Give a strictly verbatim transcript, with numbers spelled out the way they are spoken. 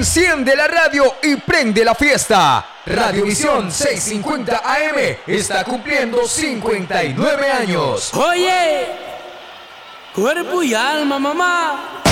Enciende la radio y prende la fiesta. Radiovisión seiscientos cincuenta A M está cumpliendo cincuenta y nueve años. Oye, cuerpo y alma, mamá.